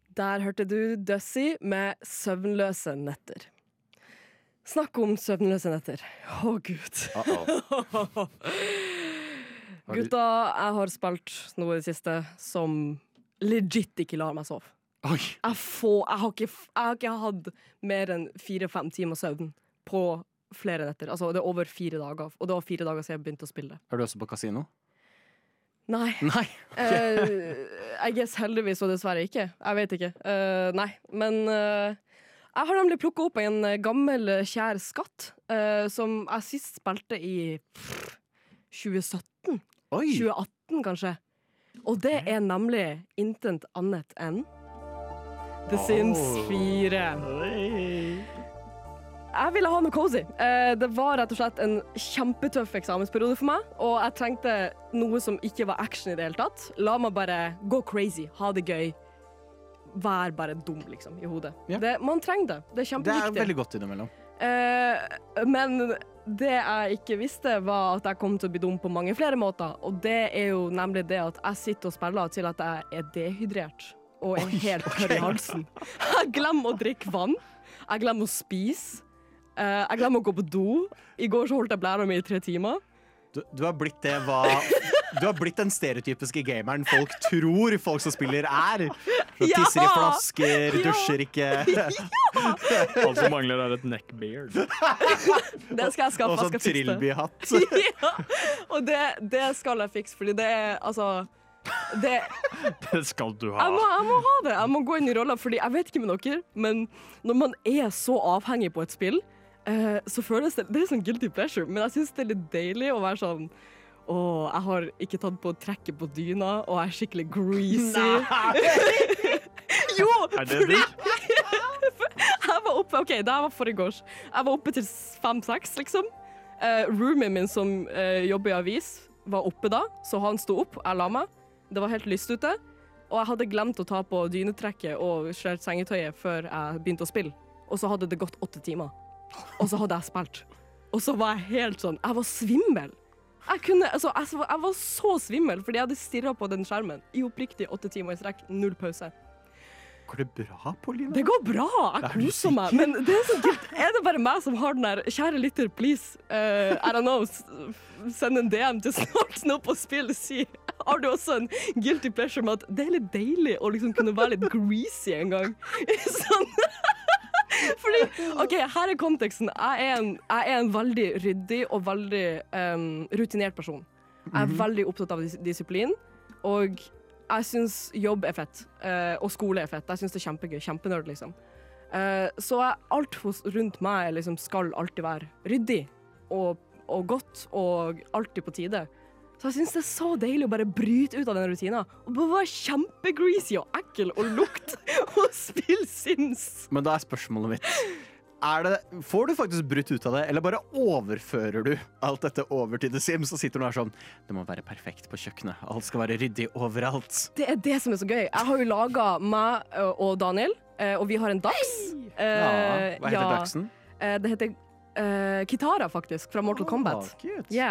Der hørte du Dusty med Søvnløse netter. Snakk om søvnløse netter. Å, Gud. Gutta, jeg har spilt noe i det siste som legit ikke lar meg sove. Jeg har ikke hatt mer enn 4-5 timer søvn på flere netter. Altså, det er over 4 dager, og det var 4 dager siden jeg begynte å spille. Er du også på kasino? Nei. Jeg guess heldigvis og dessverre ikke. Jeg vet ikke. Nei, men jeg har nemlig plukket opp en gammel, kjær skatt som jeg sist spilte i 2017. 2018 kanskje. Og det er nemlig intet annet enn The Sims 4. Jeg ville ha noe cozy. Det var rett og slett en kjempetøff eksamensperiode for meg, og jeg trengte noe som ikke var action i det hele tatt. La meg bare gå crazy, ha det gøy. Vær bare dum, liksom, i hodet. Ja. Man trenger det. Det er kjempeviktig. Det er veldig godt innimellom. Men det jeg ikke visste var at jeg kom til å bli dum på mange flere måter, og det er jo nemlig det at jeg sitter og spiller til at jeg er dehydrert og er helt tørr i halsen. Jeg glemmer å drikke vann. Jeg glemmer å spise. Jeg glemmer å gå på do. I går så holdt jeg blæra mi i 3 timer. Du har blitt Du har blitt den stereotypiske gameren folk tror folk som spiller er. Så tisser i flasker, dusjer ikke. Alt som mangler er et neckbeard. Det skal jeg skaffe. Og sånn Trilby-hatt. Og det skal jeg fikse, fordi det er altså det skal du ha. Jeg må ha det. Jeg må gå inn i rolla, fordi jeg vet ikke med dere, men når man er så avhengig på et spill, så føles det er sånn guilty pleasure, men jeg synes det er litt deilig å være sånn jeg har ikke tatt på trekket på dyna, og jeg er skikkelig greasy. Jo! Er det det? Jeg var oppe, det var forrige. Jeg var oppe til 5-6, liksom. Roomien min som jobber i avis var oppe da, så han sto opp, jeg la meg. Det var helt lyst ute, og jeg hadde glemt å ta på dynetrekket og skjørt sengetøyet før jeg begynte å spille. Og så hadde det gått 8 timer. Og så hadde jeg spilt. Og så var jeg helt sånn, jeg var svimmel. Jeg var så svimmel, fordi jeg hadde stirret på den skjermen i oppriktig 8 timer i strekk, 0 pause. Går det bra, Paulina? Det går bra, jeg koser meg. Men det er så guilt. Er det bare meg som har den der, kjære lytter, please, I don't know, send en DM til Snart Snopp og spill, si, har du også en guilty pleasure med at det er litt deilig å liksom kunne være litt greasy en gang? Sånn. Fordi, her er konteksten. Jeg er en veldig ryddig og veldig rutinert person. Jeg er veldig opptatt av disiplin, og jeg synes jobb er fett, og skole er fett. Jeg synes det er kjempegøy, kjempenørd, liksom. Så alt rundt meg liksom, skal alltid være ryddig, og godt, og alltid på tide. Så jeg synes det er så deilig å bare bryte ut av den rutinen, og bare være kjempegreasy og ekkel og lukt, og spille Sims. Men da er spørsmålet mitt, får du faktisk brutt ut av det, eller bare overfører du alt dette over til The Sims, og sitter du der sånn, det må være perfekt på kjøkkenet, alt skal være ryddig overalt. Det er det som er så gøy. Jeg har jo laget meg og Daniel, og vi har en dags. Hva heter dagsen? Det heter Kitara, faktisk, fra Mortal Kombat. Cute. Yeah.